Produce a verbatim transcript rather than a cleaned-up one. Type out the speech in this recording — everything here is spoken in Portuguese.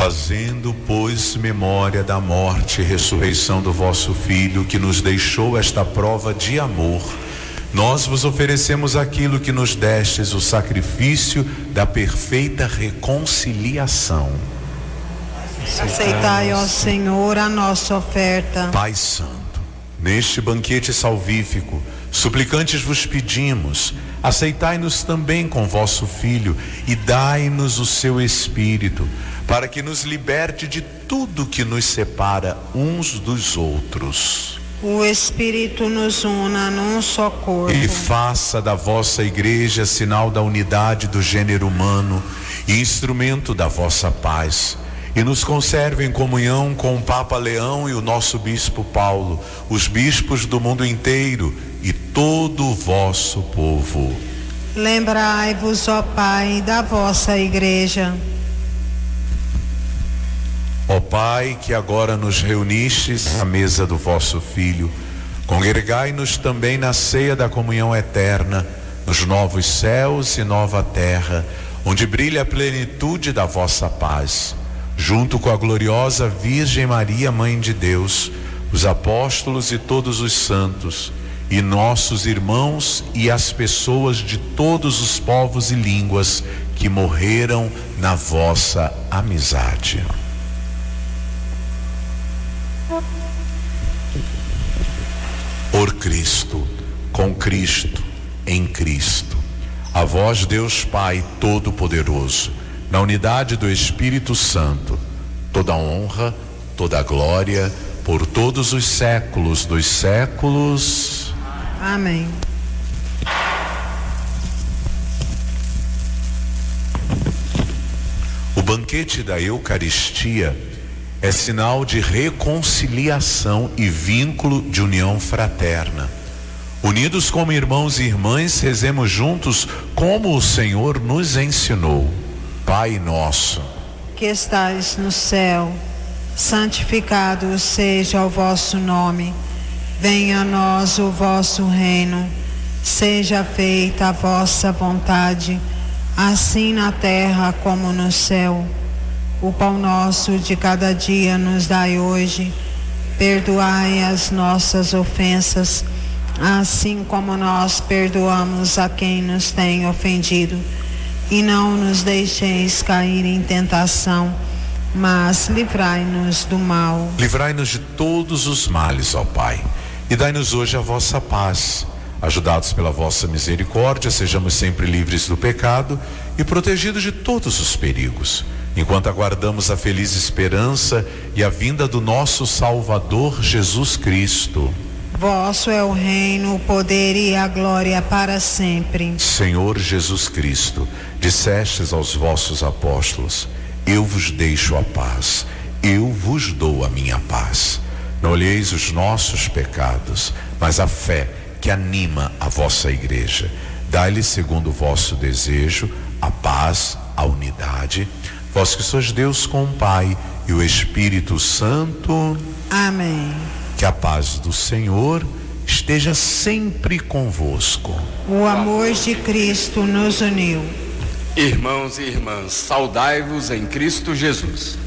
Fazendo, pois, memória da morte e ressurreição do vosso Filho, que nos deixou esta prova de amor, nós vos oferecemos aquilo que nos destes, o sacrifício da perfeita reconciliação. Aceitai, ó Senhor, a nossa oferta. Pai Santo, neste banquete salvífico, suplicantes vos pedimos, aceitai-nos também com vosso Filho e dai-nos o seu Espírito, para que nos liberte de tudo que nos separa uns dos outros. O Espírito nos una num só corpo. E faça da vossa igreja sinal da unidade do gênero humano e instrumento da vossa paz. E nos conserve em comunhão com o Papa Leão e o nosso Bispo Paulo, os bispos do mundo inteiro e todo o vosso povo. Lembrai-vos, ó Pai, da vossa igreja. Ó Pai, que agora nos reunistes à mesa do vosso Filho, congregai-nos também na ceia da comunhão eterna, nos novos céus e nova terra, onde brilha a plenitude da vossa paz. Junto com a gloriosa Virgem Maria, Mãe de Deus, os apóstolos e todos os santos, e nossos irmãos e as pessoas de todos os povos e línguas que morreram na vossa amizade. Por Cristo, com Cristo, em Cristo, a vós, Deus Pai Todo-Poderoso, na unidade do Espírito Santo, toda honra, toda glória, por todos os séculos dos séculos. Amém. O banquete da Eucaristia é sinal de reconciliação e vínculo de união fraterna. Unidos como irmãos e irmãs, rezemos juntos como o Senhor nos ensinou. Pai nosso, que estais no céu, santificado seja o vosso nome. Venha a nós o vosso reino. Seja feita a vossa vontade, assim na terra como no céu. O pão nosso de cada dia nos dai hoje. Perdoai as nossas ofensas, assim como nós perdoamos a quem nos tem ofendido. E não nos deixeis cair em tentação, mas livrai-nos do mal. Livrai-nos de todos os males, ó Pai, e dai-nos hoje a vossa paz. Ajudados pela vossa misericórdia, sejamos sempre livres do pecado e protegidos de todos os perigos, enquanto aguardamos a feliz esperança e a vinda do nosso Salvador Jesus Cristo. Vosso é o reino, o poder e a glória para sempre. Senhor Jesus Cristo, dissestes aos vossos apóstolos: eu vos deixo a paz, eu vos dou a minha paz. Não olheis os nossos pecados, mas a fé que anima a vossa igreja. Dai-lhe, segundo o vosso desejo, a paz, a unidade. Vós que sois Deus com o Pai e o Espírito Santo. Amém. Que a paz do Senhor esteja sempre convosco. O amor de Cristo nos uniu. Irmãos e irmãs, saudai-vos em Cristo Jesus.